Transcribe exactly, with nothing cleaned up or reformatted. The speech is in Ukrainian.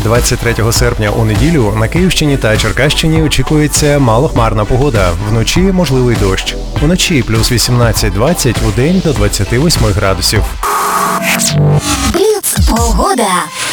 двадцять третього серпня у неділю на Київщині та Черкащині очікується малохмарна погода. Вночі можливий дощ. Уночі плюс вісімнадцять двадцять, удень до двадцяти восьми градусів. Бліц погода.